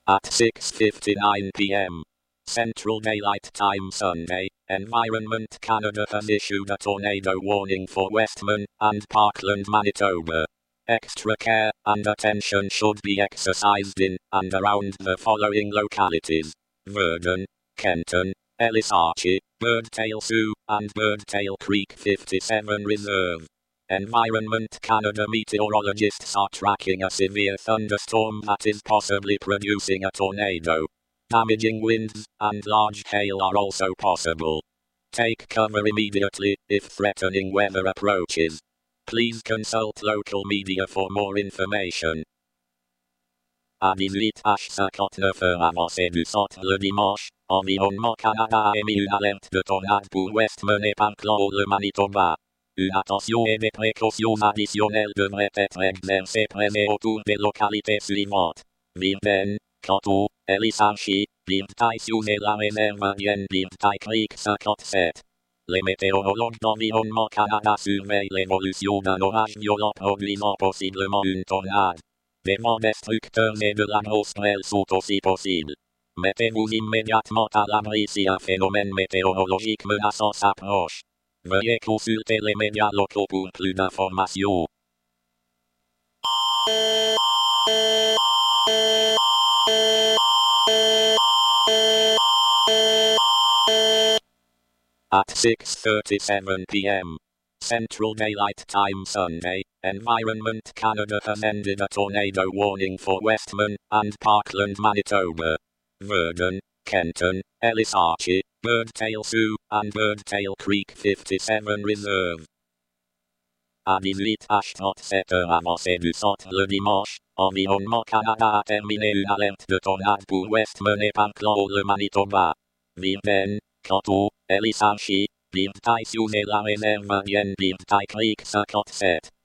At 6:59 p.m. Central Daylight Time Sunday, Environment Canada has issued a tornado warning for Westman and Parkland, Manitoba. Extra care and attention should be exercised in and around the following localities: Verdun, Kenton, Ellis Archie, Birdtail Sioux, and Birdtail Creek 57 Reserve. Environment Canada meteorologists are tracking a severe thunderstorm that is possibly producing a tornado. Damaging winds and large hail are also possible. Take cover immediately if threatening weather approaches. Please consult local media for more information. À 18h59 avancée du centre le dimanche, Environnement Canada a émis une alerte de tornade pour Westman et Parkland, le Manitoba. Une attention et des précautions additionnelles devraient être exercées près et autour des localités suivantes: Virden, Canton, Ellis Archie, Birdtail Sioux et la réserve indienne Birdtail Creek 57. Les météorologues d'Environnement Canada surveillent l'évolution d'un orage violent produisant possiblement une tornade. Des vents destructeurs et de la grosse grêle sont aussi possibles. Mettez-vous immédiatement à l'abri si un phénomène météorologique menaçant s'approche. Veuillez consulter les médias locaux pour plus d'informations. At 6:37 p.m. Central Daylight Time Sunday, Environment Canada has ended a tornado warning for Westman and Parkland, Manitoba. Verdun, Kenton, Ellis Archie, Birdtail Sioux, and Birdtail Creek 57 Reserve. À 18h37 avancée du centre le dimanche, Environnement Canada a terminé une alerte de tornade pour Westman et Parkland, le Manitoba. Virden, Canton, Ellis Archie, Birdtail Sioux et la réserve indienne Birdtail Creek 57.